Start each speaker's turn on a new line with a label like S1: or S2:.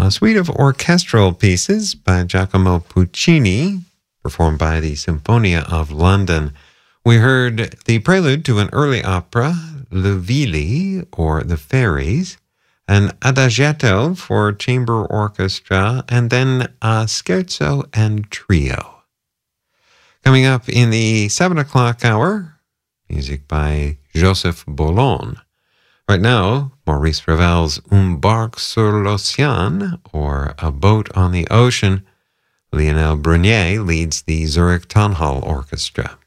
S1: a suite of orchestral pieces by Giacomo Puccini, performed by the Symphonia of London. We heard the prelude to an early opera, Le Villi, or The Fairies, an adagietto for chamber orchestra, and then a scherzo and trio. Coming up in the 7 o'clock hour, music by Joseph Boulon. Right now, Maurice Ravel's Un barque sur l'océan, or A Boat on the Ocean. Lionel Brunier leads the Zurich Tonhall Orchestra.